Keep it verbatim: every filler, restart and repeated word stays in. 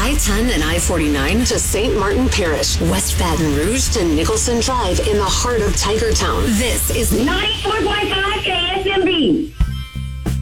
I ten and I forty-nine to Saint Martin Parish, West Baton Rouge to Nicholson Drive in the heart of Tigertown. This is ninety-four point five K S M B.